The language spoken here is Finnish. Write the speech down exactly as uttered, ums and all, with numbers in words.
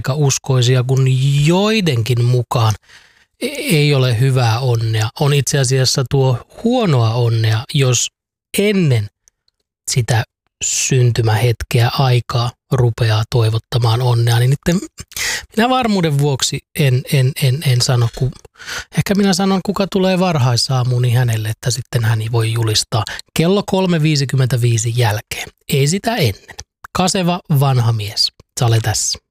taikauskoisia, kun joidenkin mukaan ei ole hyvää onnea. On itse asiassa tuo huonoa onnea, jos ennen sitä syntymähetkeä aikaa rupeaa toivottamaan onnea, niin nyt minä varmuuden vuoksi en, en, en, en sano, kun ehkä minä sanon, kuka tulee varhaisaamuun, niin hänelle, että sitten hän voi julistaa kello kolme viisikymmentäviisi jälkeen. Ei sitä ennen. Kaseva vanha mies. Sale tässä.